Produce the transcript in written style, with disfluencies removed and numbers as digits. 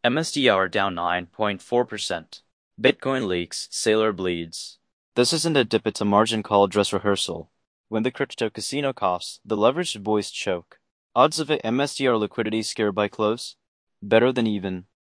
MSTR down 9.4%. Bitcoin leaks, Sailor bleeds. This isn't a dip, it's a margin call dress rehearsal. When the crypto casino coughs, the leveraged boys choke. Odds of it, MSTR liquidity scared by close? Better than even.